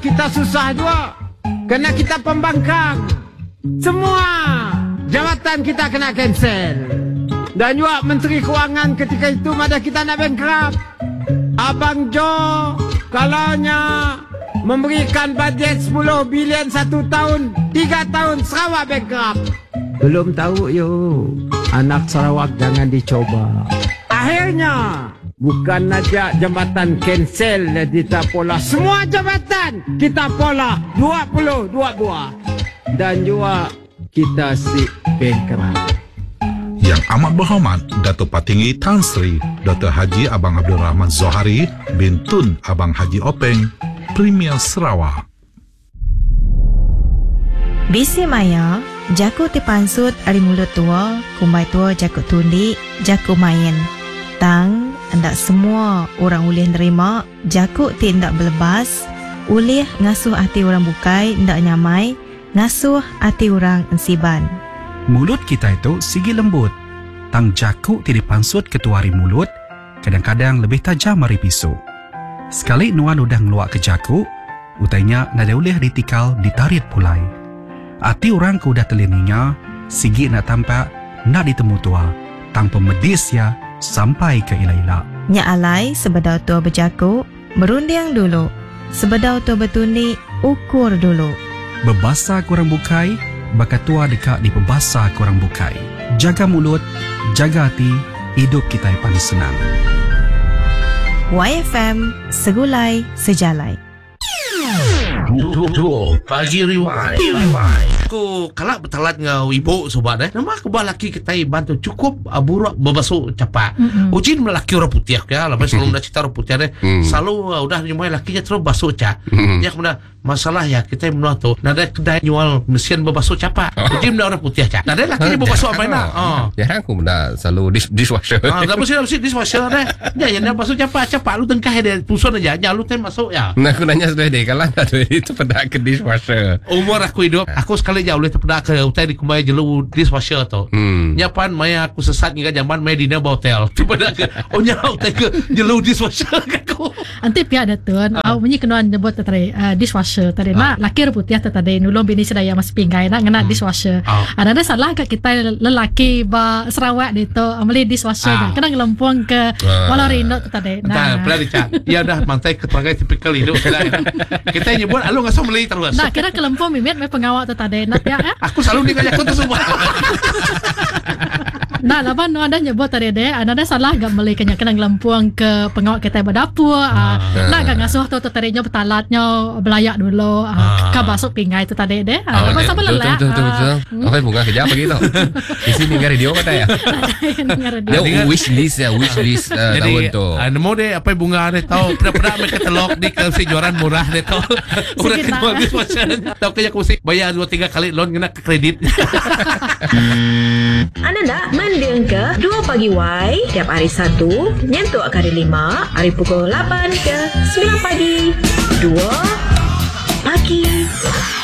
kita susah juga. Kerana kita pembangkang. Semua jawatan kita kena cancel. Dan juga Menteri Kewangan ketika itu mada kita nak bankrupt. Abang Jo kalaunya memberikan bajet 10 bilion 1 tahun, 3 tahun Sarawak bankrupt. Belum tahu anak Sarawak jangan dicoba. Akhirnya bukan aja jambatan cancel kita pola, semua jambatan kita pola 22 buah. Dan juga kita si bankrupt. Yang amat berhormat Datuk Patinggi Tan Sri Dr. Haji Abang Abdul Rahman Zohari bin Tun Abang Haji Openg, Premier Sarawak. Bisi Maya, jaku tipansut ari mulut tua, kumbai tua jaku tundi, jaku main. Tang, hendak semua orang ulih nerima, jaku ti hendak belebas, ulih ngasuh hati orang bukai, hendak nyamai, ngasuh hati orang ensiban. Mulut kita itu sigi lembut. Tang jaku ti dipansut ketuari mulut, kadang-kadang lebih tajam dari pisau. Sekali nuan udah ngeluak ke jaku, utainya nada ulih ditikal ditarit pulai. Hati orang ku udah telininya, sigi nak tampak, nak ditemu tua, tang pemedis ya, sampai ke ila-ila. Nya alai sebedau tua berjaku, merunding dulu. Sebedau tua bertundi, ukur dulu. Bebasa kurang bukai, bakat tua dekat di pebasa kurang bukai. Jaga mulut, jaga hati, hidup kita yang senang. YFM, segulai, sejalai. Pagi riwai. Aku kalak bertalat ngau ibu sobat nama aku laki kita bantu cukup burak berbasuh cepat. Ujin lelaki orang putih ya, lepas selalu nak cerita orang putih selalu udah nyumai lakinya terus basuh cak. Ya kemudian masalah ya kita menua tu nada kedai jual mesin berbasuh cepat. Ujin orang putih cak. Nada lakinya berbasuh apa nak? Jarang aku benda selalu dishwasher. Tak mesti dishwasher Ya yang basuh cepat lu tengkah dia pusun aja lu ten masuk ya. Nah aku nanya sudah deh kalau ada itu pada ke dishwasher. Umur aku hidup, aku sekali jauh boleh terpedak ke hotel di kumai jelu dishwasher tu. Nyapan maya aku sesat hingga zaman maya dina hotel. Terpedak ke nya hotel ke jelu dishwasher aku. Anti pihak datun, au menyi kenuan nyebut tadi dishwasher tadi nak laki putih tadi nulung bini sedaya mas pinggai nak ngena dishwasher. Ada salah ke kita lelaki ba Sarawak itu ameli dishwasher nak kena ngelempung ke Walarino tadi. Nah, pernah dicak. Ya dah mantai ketuagai tipikal hidup kita nyebut alu ngasih beli terus. Nah, kira kelempung mimit me pengawal tu tadi nak ya. Aku selalu ngajak tu semua. Nah, lapan no ada nyebut tadi deh, ada salah gak beli kena ngelempung ke pengawal kita berdapur. Nak gak ngasuh tu tadinya betalatnya belayak dulu. Ka basuk pingai tu tadi deh. Lepas sampai lelah. Betul. Apa bunga kerja apa gitu? Di sini dengar radio kata ya. Dia wish list tahun tu. Nemu deh apa bunga deh tahu pernah mereka telok di si juaran murah deh tahu. Udah kedua dishwasher. Tahu kayak musik bayar 2-3 kali loan kena kredit. Anda nak mendiang ke 2 Pagi Y tiap hari Sabtu nyentuh hari 5 hari pukul 8 ke 9 pagi 2 Pagi